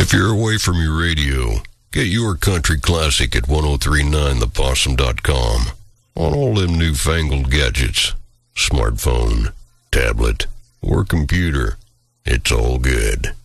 If you're away from your radio, get your country classic at 1039thepossum.com on all them newfangled gadgets, smartphone, tablet, or computer. It's all good.